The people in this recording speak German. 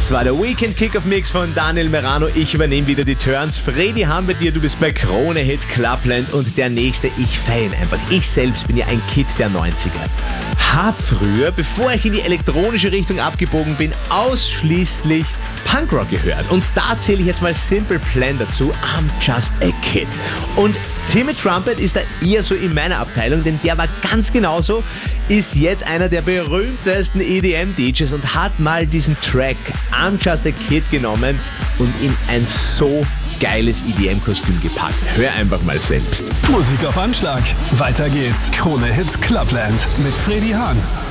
Das war der Weekend Kickoff Mix von Daniel Merano. Ich übernehme wieder die Turns. Freddy Hahn bei dir, du bist bei Krone Hits Clubland und der nächste, ich feiere ihn einfach. Ich selbst bin ja ein Kid der 90er. Hab früher, bevor ich in die elektronische Richtung abgebogen bin, ausschließlich Punkrock gehört. Und da zähle ich jetzt mal Simple Plan dazu. I'm just a kid. Und Timmy Trumpet ist da eher so in meiner Abteilung, denn der war ganz genauso, ist jetzt einer der berühmtesten EDM-DJs und hat mal diesen Track I'm Just a Kid genommen und in ein so geiles EDM-Kostüm gepackt. Hör einfach mal selbst. Musik auf Anschlag. Weiter geht's. Krone Hits Clubland mit Freddy Hahn.